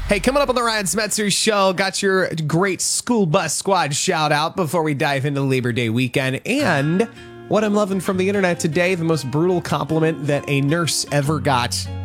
Hey, coming up on the Ryan Smetzer Show, got your great school bus squad shout out before we dive into Labor Day weekend. And what I'm loving from the internet today, the most brutal compliment that a nurse ever got